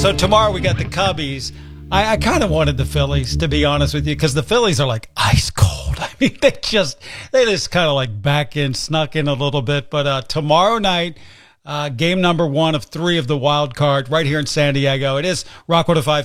So tomorrow we got the Cubbies. I kind of wanted the Phillies, to be honest with you, because the Phillies are like ice cold. I mean, they just kind of like snuck in a little bit. But tomorrow night, game number 1 of 3 of the wild card right here in San Diego. It is Rock 105.